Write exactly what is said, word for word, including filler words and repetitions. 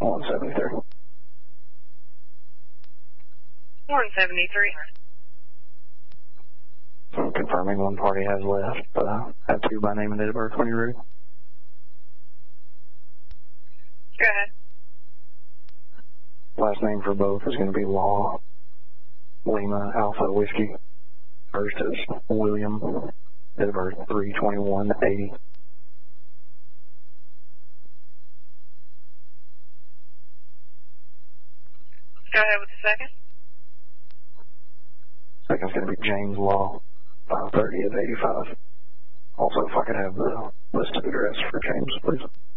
one seventy-three. one seventy-three. I'm confirming one party has left, but I have two by name and date of birth when you're ready. Go ahead. Last name for both is going to be Law. Lima Alpha Whiskey. First is William. Date of birth three twenty-one eighty. Go ahead with the second. Second's going to be James Law. five thirty is eighty-five. Also, if I could have the listed address for James, please.